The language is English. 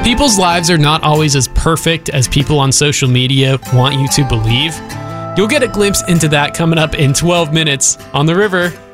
People's lives are not always as perfect as people on social media want you to believe. You'll get a glimpse into that coming up in 12 minutes on The River.